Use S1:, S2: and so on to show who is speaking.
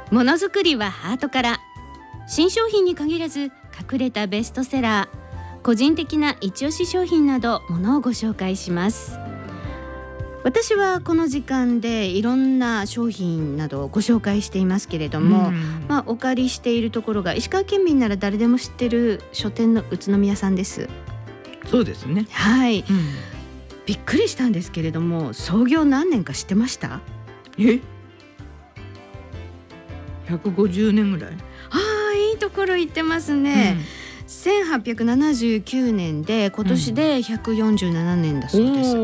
S1: ものづくりはハートから。新商品に限らず隠れたベストセラー、個人的な一押し商品などものをご紹介します。私はこの時間でいろんな商品などをご紹介していますけれども、お借りしているところが石川県民なら誰でも知ってる書店の宇都宮さんです。
S2: そうですね。
S1: はい、びっくりしたんですけれども、創業何年か知ってました？
S2: 150年ぐらい。
S1: いいところ行ってますね。1879年で今年で147年だそうです。